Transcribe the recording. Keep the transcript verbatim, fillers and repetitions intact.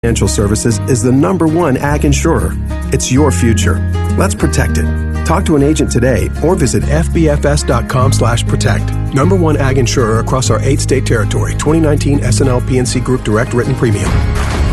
Financial Services is the number one ag insurer. It's your future. Let's protect it. Talk to an agent today or visit fbfs.com slash protect. Number one ag insurer across our eight-state territory. twenty nineteen S and L P N C Group Direct Written Premium.